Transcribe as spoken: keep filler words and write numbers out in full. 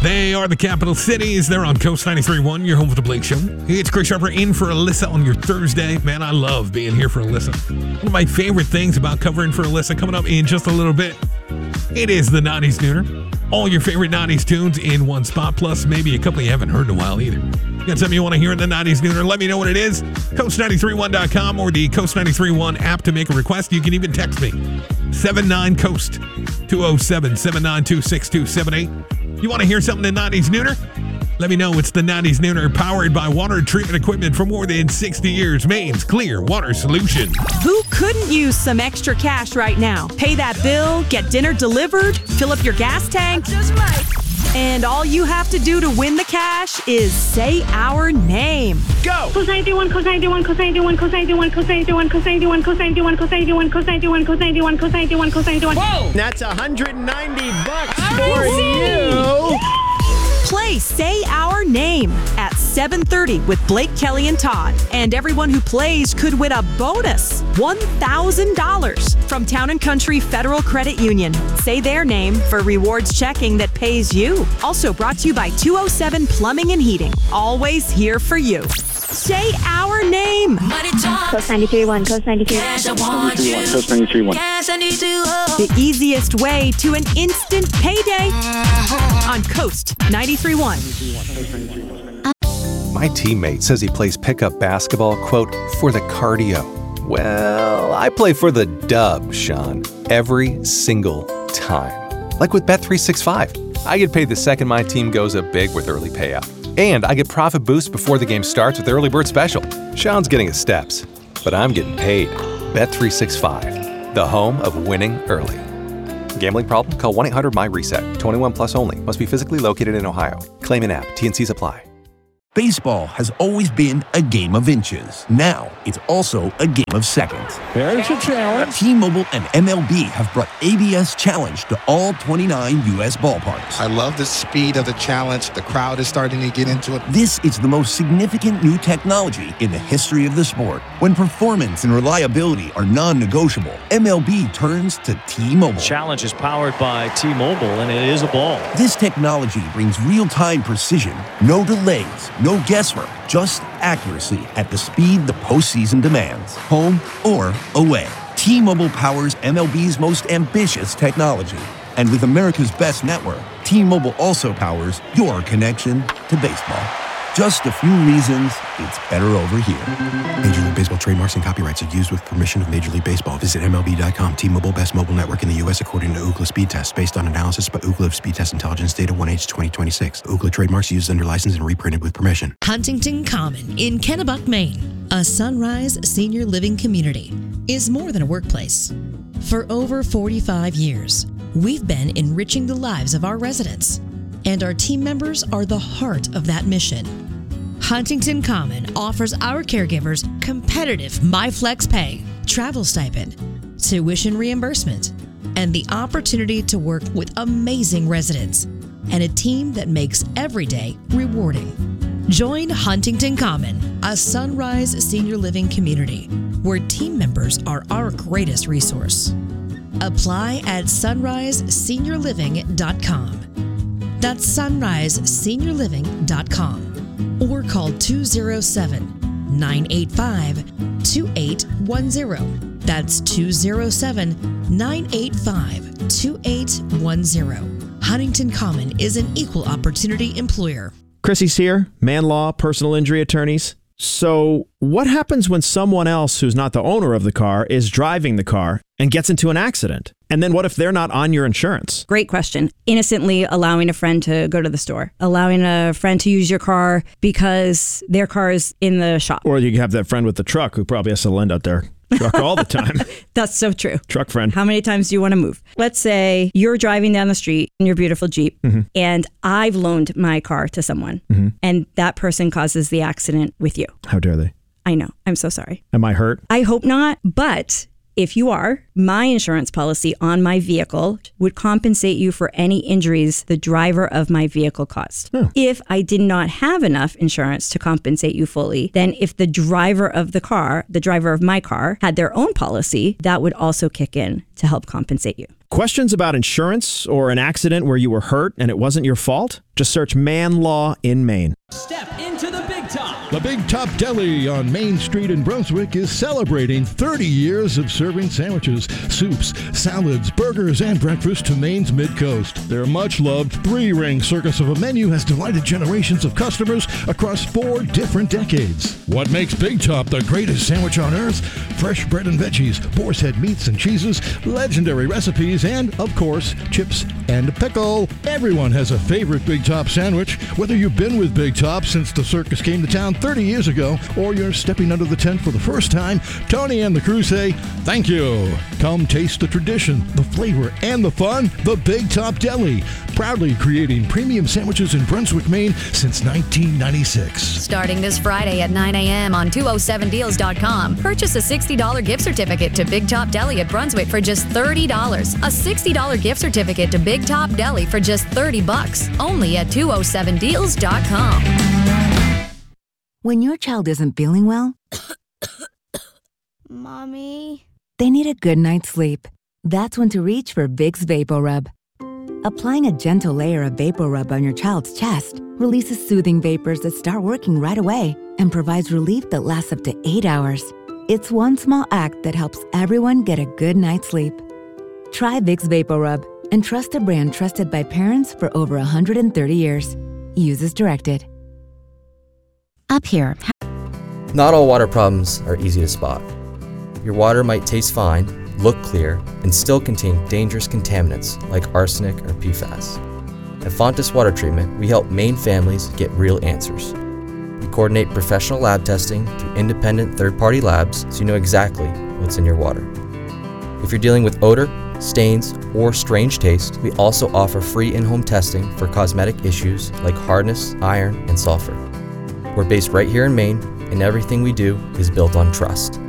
They are the capital cities. They're on Coast ninety-three point one, your home for the Blake Show. Hey, it's Chris Sharper in for Alyssa on your Thursday. Man, I love being here for Alyssa. One of my favorite things about covering for Alyssa coming up in just a little bit, it is the nineties Nooner. All your favorite nineties tunes in one spot, plus maybe a couple you haven't heard in a while either. Got something you want to hear in the nineties Nooner? Let me know what it is. coast nine three one dot com or the Coast ninety-three point one app to make a request. You can even text me. seven nine coast two oh seven, seven nine two, six two seven eight. You want to hear something in nineties Nooner? Let me know. It's the nineties Nooner, powered by water treatment equipment for more than sixty years. Maine's clear water solution. Who couldn't use some extra cash right now? Pay that bill, get dinner delivered, fill up your gas tank. And all you have to do to win the cash is say our name. Go! Coast ninety-one, Coast ninety-one, Coast ninety-one, Coast ninety-one, Coast ninety-one, Coast ninety-one, Coast ninety-one, Coast ninety-one, Coast ninety-one, Coast ninety-one, Coast ninety-one, Coast ninety-one. Whoa! That's one hundred ninety bucks for you. Play Say Our Name at seven thirty with Blake, Kelly, and Todd. And everyone who plays could win a bonus, one thousand dollars from Town and Country Federal Credit Union. Say their name for rewards checking that pays you. Also brought to you by two oh seven Plumbing and Heating. Always here for you. Say our name. Coast ninety-three point one, Coast ninety-three point one. Coast ninety-three point one. The easiest way to an instant payday on Coast ninety-three point one. My teammate says he plays pickup basketball, quote, for the cardio. Well, I play for the dub, Sean, every single time. Like with Bet three sixty-five. I get paid the second my team goes up big with early payout. And I get profit boost before the game starts with Early Bird Special. Sean's getting his steps, but I'm getting paid. Bet three sixty-five, the home of winning early. Gambling problem? Call one eight hundred M Y reset. twenty-one plus only. Must be physically located in Ohio. Claim in app. T and C's apply. Baseball has always been a game of inches. Now, it's also a game of seconds. There's a challenge. T-Mobile and M L B have brought A B S Challenge to all twenty-nine U S ballparks. I love the speed of the challenge. The crowd is starting to get into it. This is the most significant new technology in the history of the sport. When performance and reliability are non-negotiable, M L B turns to T-Mobile. Challenge is powered by T-Mobile, and it is a ball. This technology brings real-time precision, no delays, no guesswork, just accuracy at the speed the postseason demands, home or away. T-Mobile powers M L B's most ambitious technology. And with America's best network, T-Mobile also powers your connection to baseball. Just a few reasons it's better over here. Major League Baseball trademarks and copyrights are used with permission of Major League Baseball. Visit M L B dot com. T-Mobile, best mobile network in the U S according to Ookla Speed Test, based on analysis by Ookla of Speed Test Intelligence Data one H twenty twenty-six. Ookla trademarks used under license and reprinted with permission. Huntington Common in Kennebuck, Maine, a Sunrise senior living community, is more than a workplace. For over forty-five years, we've been enriching the lives of our residents, and our team members are the heart of that mission. Huntington Common offers our caregivers competitive MyFlex pay, travel stipend, tuition reimbursement, and the opportunity to work with amazing residents and a team that makes every day rewarding. Join Huntington Common, a Sunrise senior living community where team members are our greatest resource. Apply at sunrise senior living dot com. That's sunrise senior living dot com. Or call two oh seven, nine eight five, two eight one zero. That's two oh seven, nine eight five, two eight one zero. Huntington Common is an equal opportunity employer. Chrissy's here, Man Law, personal injury attorneys. So what happens when someone else who's not the owner of the car is driving the car and gets into an accident? And then what if they're not on your insurance? Great question. Innocently allowing a friend to go to the store, allowing a friend to use your car because their car is in the shop. Or you have that friend with the truck who probably has to lend out their truck all the time. That's so true. Truck friend. How many times do you want to move? Let's say you're driving down the street in your beautiful Jeep, mm-hmm. and I've loaned my car to someone, mm-hmm. and that person causes the accident with you. How dare they? I know. I'm so sorry. Am I hurt? I hope not, but if you are, my insurance policy on my vehicle would compensate you for any injuries the driver of my vehicle caused. Hmm. If I did not have enough insurance to compensate you fully, then if the driver of the car, the driver of my car, had their own policy, that would also kick in to help compensate you. Questions about insurance or an accident where you were hurt and it wasn't your fault? Just search Man Law in Maine. Step into the Big Top. The Big Top Deli on Main Street in Brunswick is celebrating thirty years of serving sandwiches, soups, salads, burgers, and breakfast to Maine's Mid-Coast. Their much-loved three-ring circus of a menu has delighted generations of customers across four different decades. What makes Big Top the greatest sandwich on earth? Fresh bread and veggies, boar's head meats and cheeses, legendary recipes, and, of course, chips and pickle. Everyone has a favorite Big Top sandwich. Whether you've been with Big Top since the circus came to town thirty years ago, or you're stepping under the tent for the first time, Tony and the crew say, thank you. Come taste the tradition, the flavor, and the fun. The Big Top Deli, proudly creating premium sandwiches in Brunswick, Maine since nineteen ninety-six. Starting this Friday at nine a.m. on two oh seven deals dot com. Purchase a sixty dollars gift certificate to Big Top Deli at Brunswick for just thirty dollars. A sixty dollars gift certificate to Big Top Deli for just thirty bucks. Only at two oh seven deals dot com. When your child isn't feeling well, Mommy, they need a good night's sleep. That's when to reach for Vicks VapoRub. Applying a gentle layer of VapoRub on your child's chest releases soothing vapors that start working right away and provides relief that lasts up to eight hours. It's one small act that helps everyone get a good night's sleep. Try Vicks VapoRub and trust a brand trusted by parents for over one hundred thirty years. Use as directed. Up here. Not all water problems are easy to spot. Your water might taste fine, look clear, and still contain dangerous contaminants like arsenic or P FAS. At Fontis Water Treatment, we help Maine families get real answers. We coordinate professional lab testing through independent third-party labs so you know exactly what's in your water. If you're dealing with odor, stains, or strange taste, we also offer free in-home testing for cosmetic issues like hardness, iron, and sulfur. We're based right here in Maine, and everything we do is built on trust.